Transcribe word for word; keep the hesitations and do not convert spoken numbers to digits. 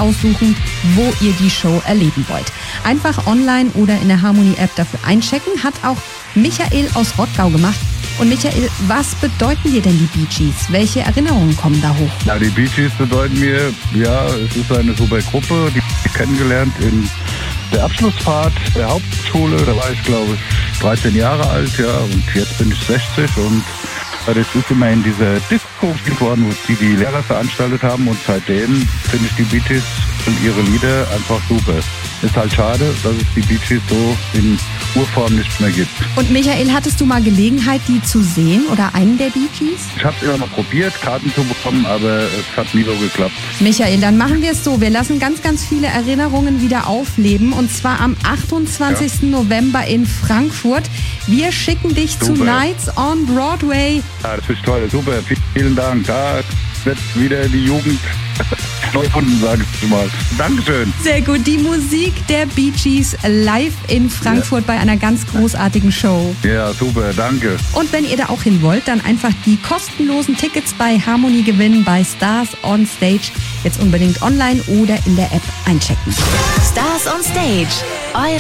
aussuchen, wo ihr die Show erleben wollt. Einfach online oder in der Harmony-App dafür einchecken, hat auch Michael aus Rottgau gemacht. Und Michael, was bedeuten dir denn die Bee Gees? Welche Erinnerungen kommen da hoch? Ja, die Bee Gees bedeuten mir, ja, es ist eine super Gruppe, die ich kennengelernt in der Abschlussfahrt der Hauptschule. Da war ich, glaube ich, dreizehn Jahre alt, ja, und jetzt bin ich sechzig und das ist immer in dieser Disco geworden, wo die die Lehrer veranstaltet haben, und seitdem finde ich die Bee Gees und ihre Lieder einfach super. Ist halt schade, dass es die Bee Gees so in Urform nicht mehr gibt. Und Michael, hattest du mal Gelegenheit, die zu sehen oder einen der Bee Gees? Ich habe immer noch probiert, Karten zu bekommen, aber es hat nie so geklappt. Michael, dann machen wir es so. Wir lassen ganz, ganz viele Erinnerungen wieder aufleben, und zwar am achtundzwanzigsten Ja. November in Frankfurt. Wir schicken dich Super. zu Nights on Broadway. Ja, das ist toll, super, vielen Dank. Da wird wieder die Jugend neu gefunden, sage ich mal. Dankeschön. Sehr gut, die Musik der Bee Gees live in Frankfurt ja. bei einer ganz großartigen Show. Ja, super, danke. Und wenn ihr da auch hin wollt, dann einfach die kostenlosen Tickets bei Harmony gewinnen, bei Stars on Stage. Jetzt unbedingt online oder in der App einchecken. Stars on Stage, eure